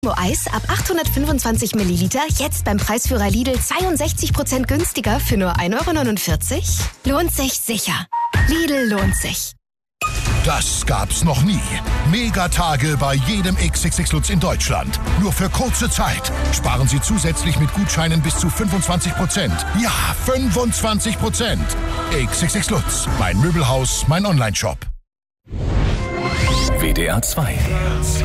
Eis ab 825 Milliliter jetzt beim Preisführer Lidl 62% günstiger für nur 1,49 €? Lohnt sich sicher. Lidl lohnt sich. Das gab's noch nie. Megatage bei jedem XXX Lutz in Deutschland. Nur für kurze Zeit. Sparen Sie zusätzlich mit Gutscheinen bis zu 25%. Ja, 25%. XXX Lutz. Mein Möbelhaus, mein Onlineshop. WDR 2